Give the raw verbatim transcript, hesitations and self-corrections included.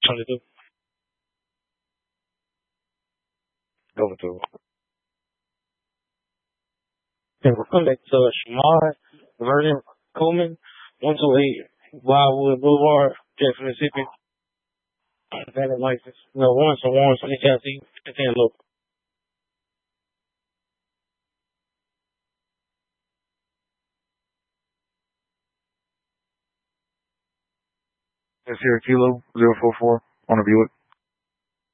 twenty-two. Go through. And we're coming back to Shamar, Vernon Coleman, one two eight Wildwood Boulevard, Jackson, Mississippi. Valid license. No warrants or warrants, H I C, fifteen local. Sierra Kilo zero four four on a Buick.